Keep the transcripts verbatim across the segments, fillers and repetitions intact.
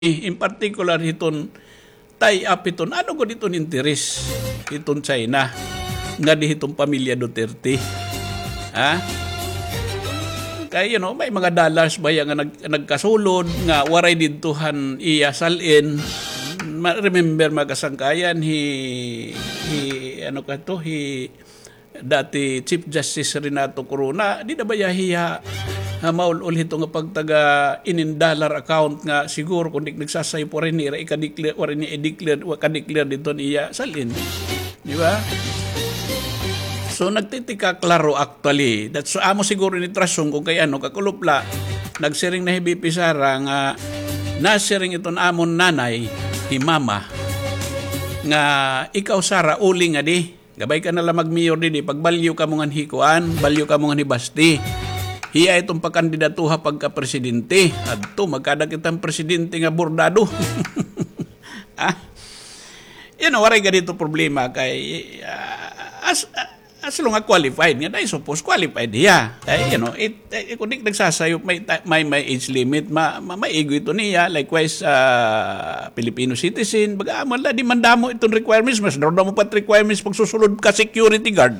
in particular hiton tie up hiton ano ko diton interes hiton China nga di hitong pamilya Duterte. Ha? Kaya you know, may mga dollars ba yang nag, nagkasulod nga waray didtuhan iya salin. Remember makasangkayan hi hi ano ka to hi dati Chief Justice Renato Corona di na ba hiya maul-ul hito nga pagtaga inin dollar account nga siguro kung di nagsasayo po rin nira ika-declare o rin i-declare o ka-declare dito iya salin. Di ba? So nagtitika klaro actually. That's so amo siguro ni Trasong kung kay ano kakulupla nagsiring na hibi Pisara nga nasiring iton amon nanay hi mama nga ikaw Sara uli nga di gabay ka na lang mag-mayor di pagbalyo ka mong hikuan balyo ka mong ni Basti hiya itong pakandidatuha pagka-presidente adto magkada kitang presidente nga bordado. Ah, you know waray ganito problema kay uh, as uh, as long as qualified nga dahil suppose qualified hiya ay you know it, it kung di nagsasayo may, may may age limit ma, ma maigo ito niya likewise uh, Filipino citizen baga amal la di mandamo itong requirements mas daw mo pat requirements pag susulod ka security guard.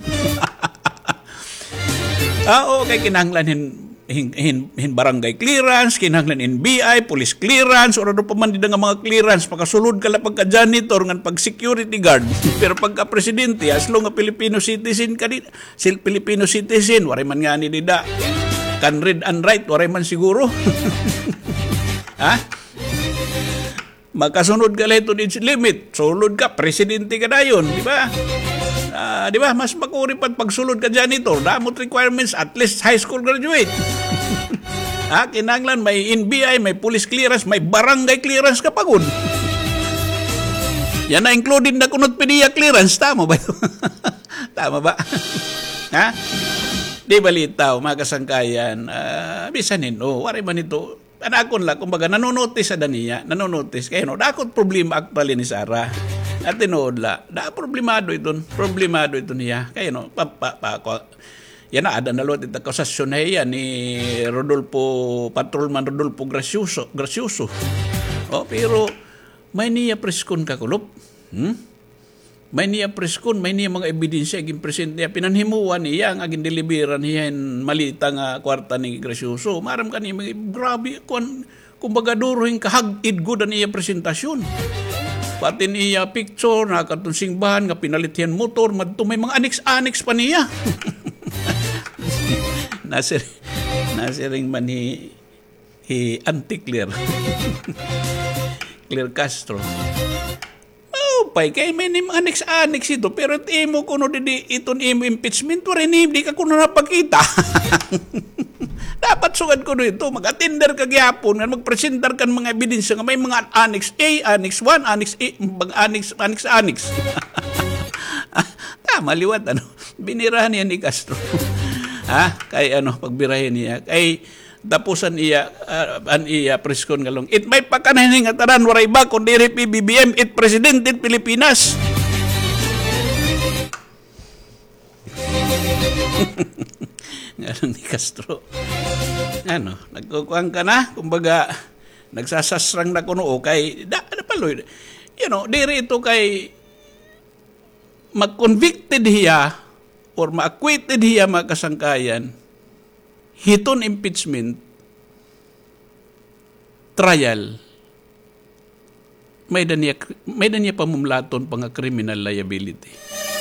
Ah, okay, kinahanglan hin, hin, hin, hin barangay clearance, kinahanglan N B I, police clearance, o ano pa man din nga mga clearance, pagkasulod ka lang pagka-janitor, nga pag-security guard. Pero pagka-presidente, as long nga Filipino citizen ka din, sil Filipino citizen, waray man nga ni Dida, can read and write, waray man siguro. Ha? Makasunod ka lang ito age limit, sulod ka, presidente ka na yun, di ba? Uh, di ba? Mas makuripat pagsulod ka janitor. Damot requirements, at least high school graduate. Ha? Kinanglan, may N B I, may police clearance, may barangay clearance ka pagod. Yan na included na kunot pedia clearance. Tama ba ito? Tama ba? Ha? Di balitaw, mga kasangkayan. Uh, bisanin, oh, wari man ito. Anakon lang, kumbaga, nanonotice sa daniya, nanonotice. Kaya no, dakot problema actually ni Sarah. At tinood la, da problemado ito, problemado ito niya. Kaya no, pa, pa, pa, pa yan na, ada na lot ito kausasyon na yan ni Rodolfo, Patrolman Rodolfo Gracioso. Gracioso. O, pero, may niya preskon kakulop. Hmm? May niya preskon, may niya mga ebidensya, aging present niya, pinanhimuan niya, ang aging deliveran niya, malita nga kwarta ni Gracioso. Maram ka niya, grabe, kung, kumbaga duruhin kahagid ko na niya presentasyon. Pati niya picture, nakatong singbahan, nga pinalit yan motor, madto may mga annex-annex pa niya. Nasir, nasiring man hi, hi anti-clear. Clear Castro. Oh, pay, kay may mga annex-annex ito, pero imo kuno di iton imo impeachment, warin hindi ka kuno napakita. Dapat sugad ko nito, mag-attender ka gyapon, magpresentar kan mga ebidensya nga may mga Annex A, Annex one, Annex A, Annex, Annex, Annex. Tama, liwat, ano, binirahan niya ni Castro. Ha? Kay ano, pagbirahin niya, kay tapusan iya, uh, an iya preskon galong. It may pakanahin nga taran, waray ba, kung diri P B B M, it Presidente Pilipinas. Ano ni Castro? Ano, nagkukuhan ka na? Kumbaga, nagsasasrang na kuno kay, da, ano paloy? You know, diri ito kay mag-convicted hiya or ma-acquitted hiya mga kasangkayan, hiton impeachment trial, may daniya, may daniya pamumlaton pang criminal liability.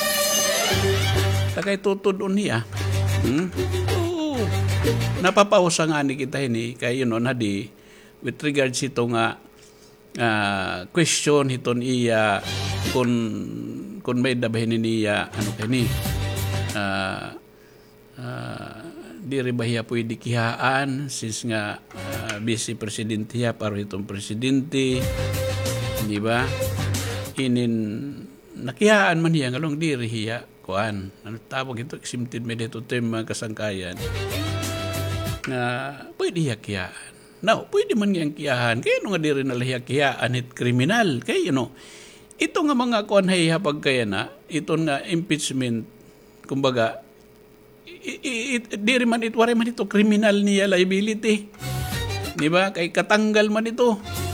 Kaya tutudon niya. Hmm? Oo. Napapausa nga ni kita ini kay yun na di with regards ito nga uh, question hiton iya kung kung may dabahin niya ano kani uh, uh, di ribahiya pwede kihaan since nga uh, vice presidente hiya para itong presidente di ba inin nakihaan man hiya ngalong diri hiya kuan ano tawag ito eximted med ito tema kasangkayan nga pwede hiya kiyaan now pwede man ngayang kiyahan kaya no nga diri na lahiya kiyaan it kriminal kaya you know ito nga mga kuan hiya pagkaya na ito nga impeachment kumbaga diri man it wari man ito criminal niya liability di ba kay katanggal man ito